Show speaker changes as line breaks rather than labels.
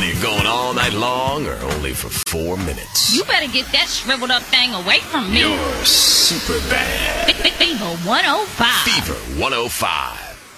Are you going all night long or only for 4 minutes?
You better get that shriveled up thing away from me.
You're super bad.
Fever 105.
Fever 105.